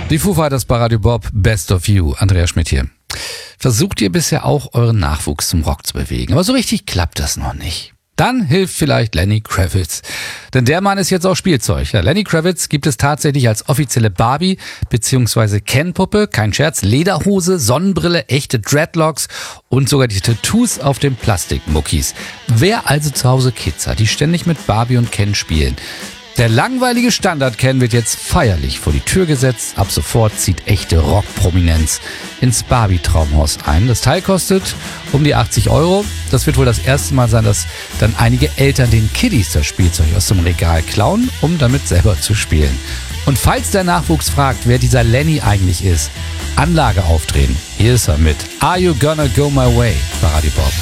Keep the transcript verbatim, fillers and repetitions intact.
Die Foo Fighters bei Radio Bob, Best of You. Andreas Schmidt hier. Versucht ihr bisher auch, euren Nachwuchs zum Rock zu bewegen, aber so richtig klappt das noch nicht. Dann hilft vielleicht Lenny Kravitz. Denn der Mann ist jetzt auch Spielzeug. Ja, Lenny Kravitz gibt es tatsächlich als offizielle Barbie- bzw. Ken-Puppe. Kein Scherz, Lederhose, Sonnenbrille, echte Dreadlocks und sogar die Tattoos auf den Plastikmuckis. Wer also zu Hause Kids hat, die ständig mit Barbie und Ken spielen, der langweilige Standard-Ken wird jetzt feierlich vor die Tür gesetzt. Ab sofort zieht echte Rockprominenz ins Barbie-Traumhaus ein. Das Teil kostet um die achtzig Euro. Das wird wohl das erste Mal sein, dass dann einige Eltern den Kiddies das Spielzeug aus dem Regal klauen, um damit selber zu spielen. Und falls der Nachwuchs fragt, wer dieser Lenny eigentlich ist, Anlage aufdrehen. Hier ist er mit Are You Gonna Go My Way bei Radio Bob.